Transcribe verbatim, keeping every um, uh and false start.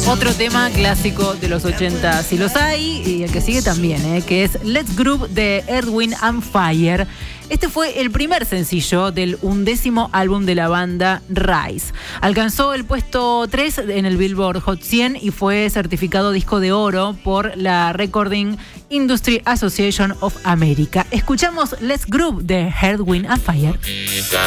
Otro tema clásico de los ochenta, si los hay, y el que sigue también, ¿eh? que es Let's Groove de Earth, Wind and Fire. Este fue el primer sencillo del undécimo álbum de la banda Rise. Alcanzó el puesto tres en el Billboard Hot cien y fue certificado disco de oro por la Recording Industry Association of America. Escuchamos Let's Groove de Earth, Wind and Fire.